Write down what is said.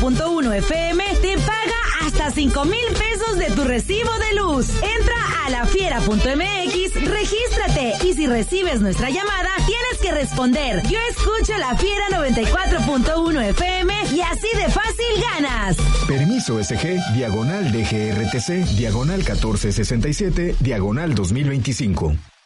94.1 FM te paga hasta 5,000 pesos de tu recibo de luz. Entra a lafiera.mx, regístrate y si recibes nuestra llamada, tienes que responder: yo escucho La Fiera 94.1 FM y así de fácil ganas. Permiso SG, /DGRTC, /1467, /2025.